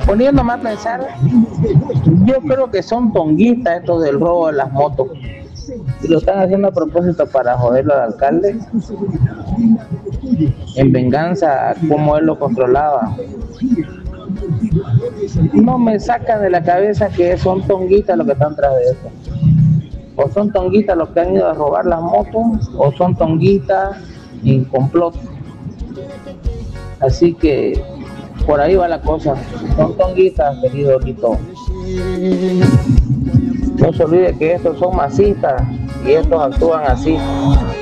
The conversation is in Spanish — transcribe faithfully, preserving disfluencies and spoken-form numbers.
Poniéndome a pensar, yo creo que son tonguistas estos del robo de las motos. Y lo están haciendo a propósito para joderlo al alcalde, en venganza a cómo él lo controlaba. No me sacan de la cabeza que son tonguitas los que están tras de eso. O son tonguitas los que han ido a robar las motos, o son tonguitas en complot. Así que por ahí va la cosa. Son tonguitas, querido Lito. No se olvide que estos son masistas y estos actúan así.